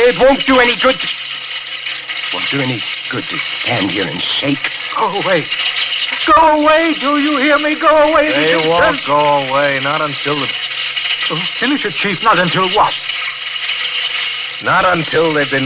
It won't do any good. Won't do any good to stand here and shake. Go away. Go away. Do you hear me? Go away. They won't go away. Not until the... Finish it, Chief. Not until what? Not until they've been